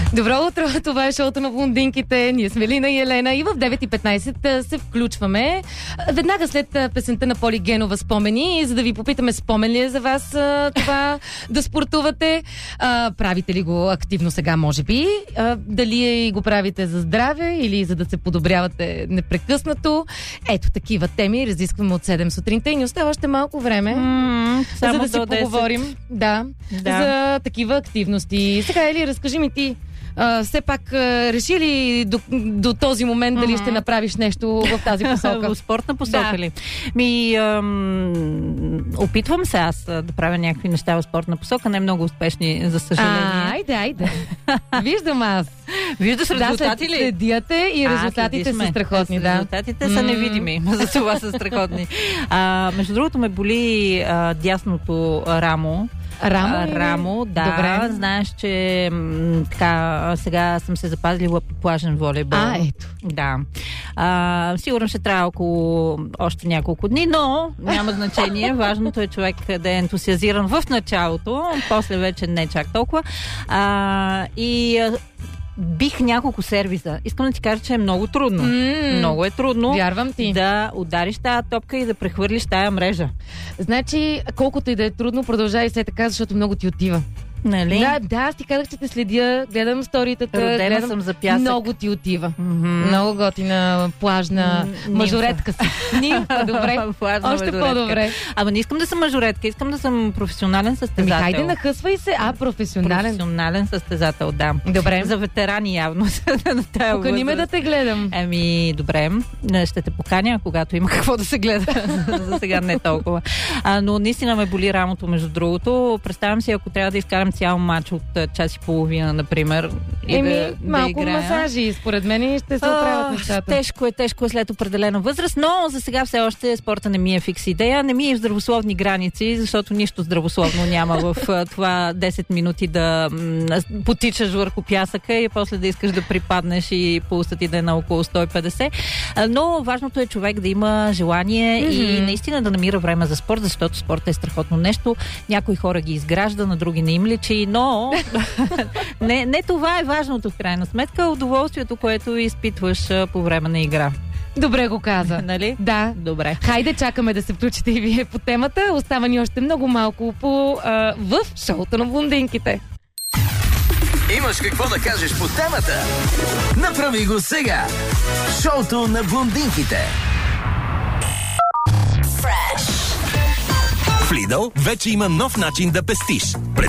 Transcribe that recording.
Добро утро, това е шоуто на блондинките. Ние сме Лина и Елена и в 9:15 се включваме. Веднага след песента на Поли Генова "Спомени", за да ви попитаме спомен ли е за вас това да спортувате. Правите ли го активно сега, може би? Дали го правите за здраве или за да се подобрявате непрекъснато? Ето такива теми разискваме от 7 сутринта и ни остава още малко време, за да си поговорим за такива активности. Сега, Ели, разкажи ми ти, все пак реши ли до този момент дали ще направиш нещо в тази посока? В спортна посока ли? Опитвам се аз да правя някакви неща в спортна посока, не много успешни, за съжаление. Айде. Виждам аз. Виждаш резултати ли? Следяте и резултатите са страхотни. Резултатите са невидими, за това са страхотни. Между другото ме боли дясното рамо. Рамо, да. Добре. Знаеш, че така, сега съм се запазила по плажен волейбол. Ето. Да. Сигурно ще трябва около още няколко дни, но няма значение. Важното е човек да е ентусиазиран в началото, после вече не чак толкова. Бих няколко сервиза. Искам да ти кажа, че е много трудно. Много е трудно. Вярвам ти. Да удариш тая топка и да прехвърлиш тая мрежа. Значи, колкото и да е трудно, продължай все така, защото много ти отива. Нали? Да, аз ти казах, че те следя, гледам сторитата. Родена съм за пясък. Много ти отива. Много готина, плажна мажоретка си. Нимфа, добре. Още мажоретка. По-добре. Ама не искам да съм мажоретка, искам да съм професионален състезател. Хайде, нахъсвай се. Професионален. Професионален състезател, да. Добре. За ветерани явно. Покани ме да те гледам. Добре. Ще те поканя, когато има какво да се гледа. За сега не толкова. Но наистина ме боли рамото, между другото. Представям си, ако трябва да изкарам цял матч от час и половина, например. Малко масажи, според мен, ще се оправят нещата. Тежко е след определена възраст, но за сега все още спорта не ми е фикс идея. Не ми е в здравословни граници, защото нищо здравословно няма в това 10 минути да потичаш върху пясъка и после да искаш да припаднеш и пулсът ти да е на около 150. Но важното е човек да има желание и наистина да намира време за спорт, защото спорт е страхотно нещо. Някои хора ги изгражда, на други не им личи, но не това е важното в крайна сметка, удоволствието, което изпитваш по време на игра. Добре го каза. Нали? Да. Добре. Хайде, чакаме да се включите и вие по темата. Остава ни още много малко в шоуто на блондинките. Имаш какво да кажеш по темата? Направи го сега. Шоуто на блондинките. В Lidl вече има нов начин да пестиш.